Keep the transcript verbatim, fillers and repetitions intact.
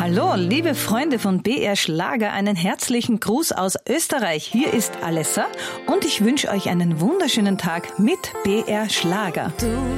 Hallo, liebe Freunde von B R Schlager, einen herzlichen Gruß aus Österreich. Hier ist Alessa und ich wünsche euch einen wunderschönen Tag mit B R Schlager.